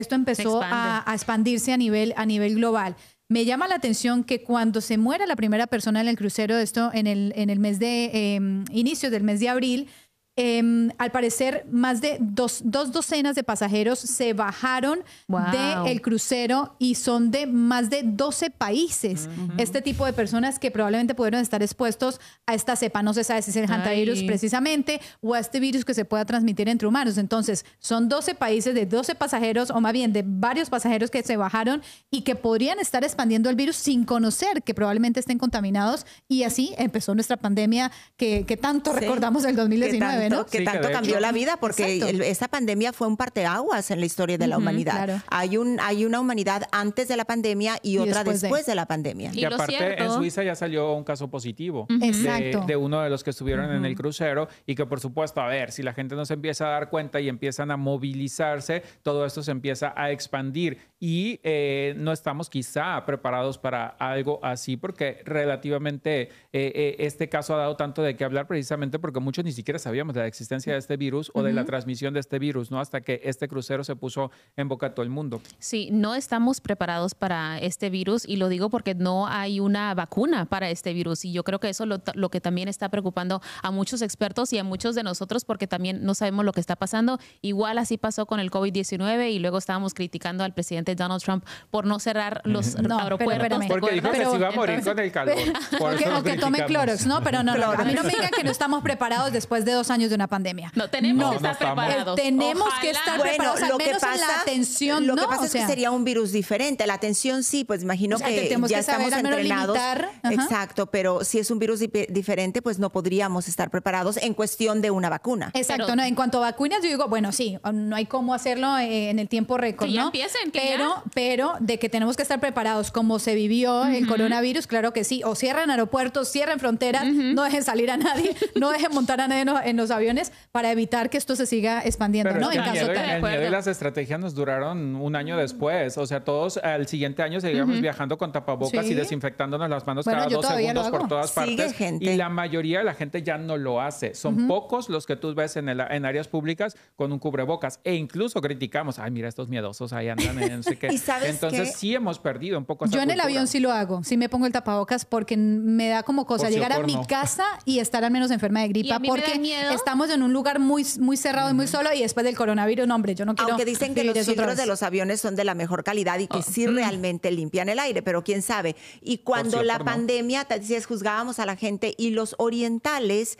esto empezó a expandirse a nivel global. Me llama la atención que cuando se muera la primera persona en el crucero, esto en el mes de inicios del mes de abril, al parecer más de dos docenas de pasajeros se bajaron del crucero y son de más de 12 países. Este tipo de personas que probablemente pudieron estar expuestos a esta cepa, no se sabe si es el hantavirus precisamente o a este virus que se pueda transmitir entre humanos. Entonces son 12 países de 12 pasajeros, o más bien de varios pasajeros que se bajaron y que podrían estar expandiendo el virus sin conocer que probablemente estén contaminados, y así empezó nuestra pandemia que tanto recordamos del 2019. Que tanto cambió la vida, porque esta pandemia fue un parteaguas en la historia de la humanidad. Claro. Hay una humanidad antes de la pandemia y otra después de la pandemia. Y aparte, en Suiza ya salió un caso positivo de uno de los que estuvieron en el crucero, y que por supuesto, a ver, si la gente no se empieza a dar cuenta y empiezan a movilizarse, todo esto se empieza a expandir, y no estamos quizá preparados para algo así, porque relativamente este caso ha dado tanto de qué hablar, precisamente porque muchos ni siquiera sabíamos de la existencia de este virus o de la transmisión de este virus, ¿no? Hasta que este crucero se puso en boca de todo el mundo. Sí, no estamos preparados para este virus, y lo digo porque no hay una vacuna para este virus, y yo creo que eso es lo que también está preocupando a muchos expertos y a muchos de nosotros, porque también no sabemos lo que está pasando. Igual así pasó con el COVID-19, y luego estábamos criticando al presidente Donald Trump por no cerrar los aeropuertos. Porque dijo que se iba a morir con el calor. O que tome Clorox, ¿no? Pero no, a mí no me digan que no estamos preparados después de 2 años de una pandemia. No, tenemos que estar preparados. Tenemos que estar preparados, al menos en la atención. Lo que pasa es que sería un virus diferente. La atención sí, pues imagino que ya estamos entrenados. Exacto, pero si es un virus diferente, pues no podríamos estar preparados en cuestión de una vacuna. Exacto, pero, no, en cuanto a vacunas, yo digo, bueno, sí, no hay cómo hacerlo en el tiempo récord, que ya ¿no? Empiecen, pero de que tenemos que estar preparados como se vivió el coronavirus, claro que sí. O cierran aeropuertos, cierran fronteras, no dejen salir a nadie, no dejen montar a nadie en los aviones para evitar que esto se siga expandiendo, pero ¿no? El miedo y las estrategias nos duraron un año después. O sea, todos al siguiente año seguíamos viajando con tapabocas y desinfectándonos las manos cada 2 segundos por todas partes. Y la mayoría de la gente ya no lo hace. Son pocos los que tú ves en áreas públicas con un cubrebocas. E incluso criticamos, ay, mira, estos miedosos ahí andan en no sé qué. Entonces sí hemos perdido un poco esa Yo en cultura. el avión sí lo hago. Sí me pongo el tapabocas porque me da como cosa llegar a mi casa y estar al menos enferma de gripa, porque estamos en un lugar muy cerrado y muy solo, y después del coronavirus, no, hombre, yo no quiero. Aunque dicen que los filtros de los aviones son de la mejor calidad y que sí realmente limpian el aire, pero quién sabe. Y cuando la pandemia, te decías, juzgábamos a la gente, y los orientales